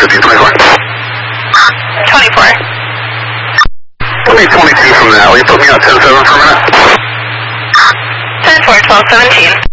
1524. 24. Let me 22 from that. Will you put me on 10-7 for a minute? 10-4, 12-17.